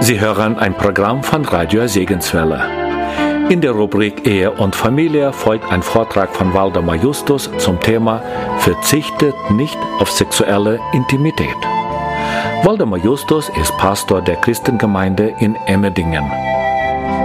Sie hören ein Programm von Radio Segenswelle. In der Rubrik Ehe und Familie folgt ein Vortrag von Waldemar Justus zum Thema Verzichtet nicht auf sexuelle Intimität. Waldemar Justus ist Pastor der Christengemeinde in Emmendingen.